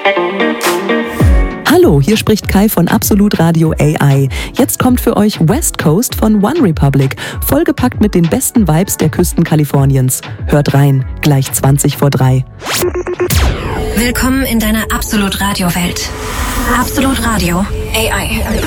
Hallo, hier spricht Kai von Absolut Radio AI. Jetzt kommt für euch West Coast von One Republic, vollgepackt mit den besten Vibes der Küsten Kaliforniens. Hört rein, gleich 3:20. Willkommen in deiner Absolut Radio Welt. Absolut Radio AI.